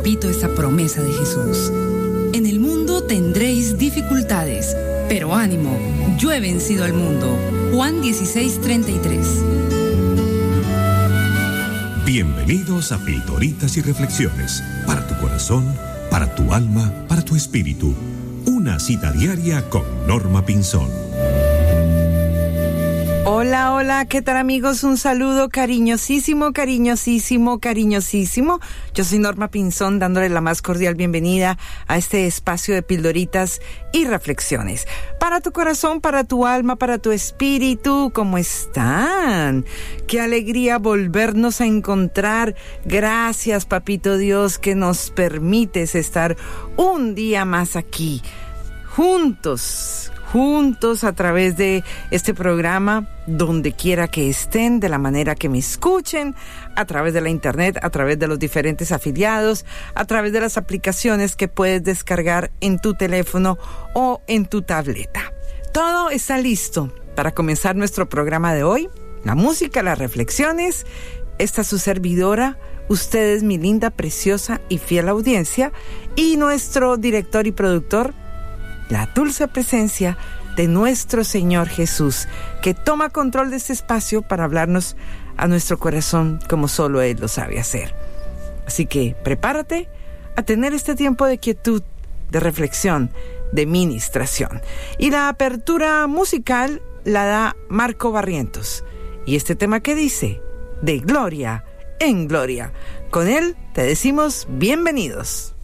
repito esa promesa de Jesús. En el mundo tendréis dificultades, pero ánimo, yo he vencido al mundo. Juan 16:33. Bienvenidos a Pildoritas y Reflexiones, para tu corazón, para tu alma, para tu espíritu. Una cita diaria con Norma Pinzón. Hola, hola, ¿qué tal amigos? Un saludo cariñosísimo, cariñosísimo, cariñosísimo. Yo soy Norma Pinzón, dándole la más cordial bienvenida a este espacio de Pildoritas y Reflexiones. Para tu corazón, para tu alma, para tu espíritu, ¿cómo están? Qué alegría volvernos a encontrar. Gracias, Papito Dios, que nos permites estar un día más aquí, juntos a través de este programa, donde quiera que estén, de la manera que me escuchen, a través de la internet, a través de los diferentes afiliados, a través de las aplicaciones que puedes descargar en tu teléfono o en tu tableta. Todo está listo para comenzar nuestro programa de hoy. La música, las reflexiones. Esta es su servidora, ustedes, mi linda, preciosa y fiel audiencia, y nuestro director y productor, la dulce presencia de nuestro Señor Jesús, que toma control de este espacio para hablarnos a nuestro corazón como solo Él lo sabe hacer. Así que prepárate a tener este tiempo de quietud, de reflexión, de ministración. Y la apertura musical la da Marco Barrientos. Y este tema que dice, de gloria en gloria. Con él te decimos bienvenidos.